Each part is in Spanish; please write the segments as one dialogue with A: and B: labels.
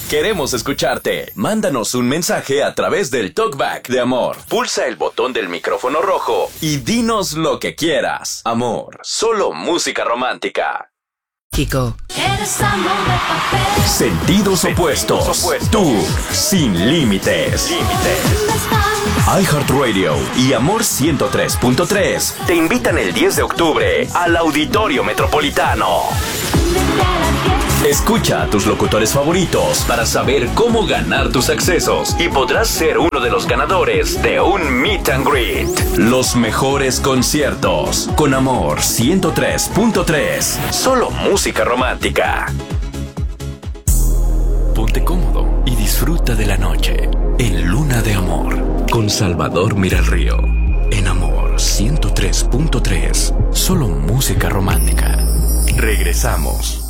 A: Queremos escucharte. Mándanos un mensaje a través del Talkback de Amor. Pulsa el botón del micrófono rojo y dinos lo que quieras. Amor, solo música romántica.
B: Chico.
C: Eres amor de papel.
A: Sentidos opuestos. Tú, sin límites. iHeartRadio y Amor 103.3 te invitan el 10 de octubre al Auditorio Metropolitano. Escucha a tus locutores favoritos para saber cómo ganar tus accesos y podrás ser uno de los ganadores de un Meet and Greet. Los mejores conciertos con Amor 103.3. Solo música romántica. Ponte cómodo y disfruta de la noche en Luna de Amor con Salvador Miralrío. En Amor 103.3. Solo música romántica. Regresamos.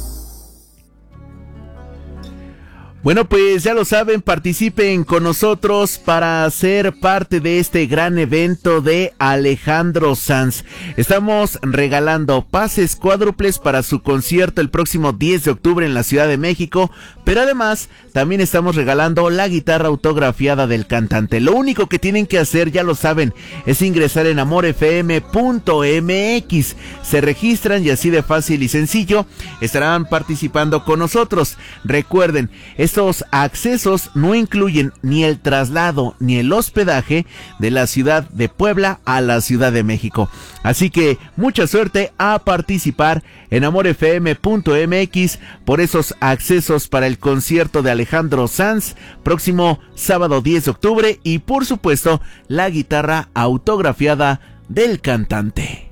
D: Bueno, pues ya lo saben, participen con nosotros para ser parte de este gran evento de Alejandro Sanz. Estamos regalando pases cuádruples para su concierto el próximo 10 de octubre en la Ciudad de México, pero además también estamos regalando la guitarra autografiada del cantante. Lo único que tienen que hacer, ya lo saben, es ingresar en amorfm.mx. Se registran y así de fácil y sencillo estarán participando con nosotros. Recuerden, estos accesos no incluyen ni el traslado ni el hospedaje de la ciudad de Puebla a la Ciudad de México. Así que mucha suerte a participar en amorfm.mx por esos accesos para el concierto de Alejandro Sanz próximo sábado 10 de octubre y por supuesto la guitarra autografiada del cantante.